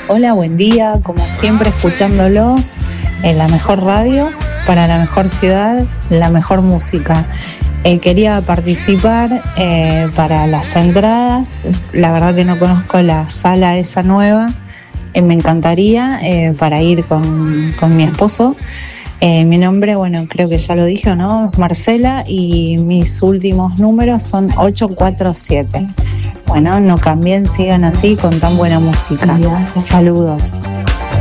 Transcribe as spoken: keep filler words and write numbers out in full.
Hola, buen día, como siempre escuchándolos en la mejor radio, para la mejor ciudad, la mejor música. Eh, quería participar eh, para las entradas, la verdad que no conozco la sala esa nueva, eh, me encantaría eh, para ir con, con mi esposo. Eh, mi nombre, bueno, creo que ya lo dije, ¿o no? Es Marcela y mis últimos números son ocho cuatro siete. Bueno, no cambien, sigan así con tan buena música. Saludos.